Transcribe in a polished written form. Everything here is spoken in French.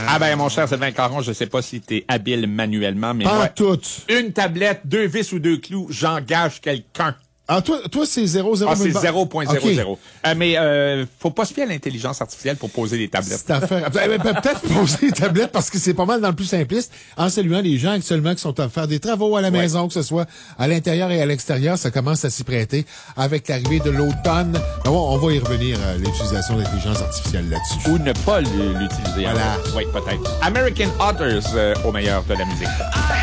Ah ben, mon cher Sylvain Caron, je sais pas si t'es habile manuellement, mais Pas moi, toutes. une tablette, 2 vis ou 2 clous, j'engage quelqu'un. Ah, toi, c'est 0,0. Ah, c'est 0.00. Okay. Mais faut pas se fier à l'intelligence artificielle pour poser des tablettes. C'est affaire. Peut-être poser des tablettes parce que c'est pas mal dans le plus simpliste. En saluant les gens actuellement qui sont à faire des travaux à la maison, que ce soit à l'intérieur et à l'extérieur, ça commence à s'y prêter. Avec l'arrivée de l'automne, on va y revenir à l'utilisation de l'intelligence artificielle là-dessus. Ou ne pas l'utiliser. Voilà. Oui, peut-être. American Authors au meilleur de la musique.